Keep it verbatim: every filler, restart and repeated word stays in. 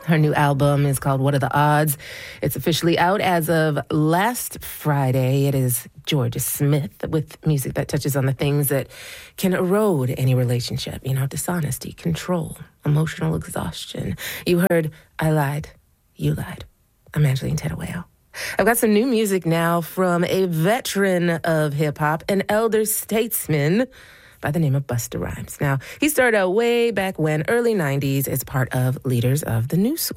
Her new album is called What Are the Odds? It's officially out as of last Friday. It is Jorja Smith with music that touches on the things that can erode any relationship. You know, dishonesty, control, emotional exhaustion. You heard I Lied, You Lied. I'm Angeline Terueo. I've got some new music now from a veteran of hip-hop, an elder statesman by the name of Busta Rhymes. Now, he started out way back when, early nineties, as part of Leaders of the New School.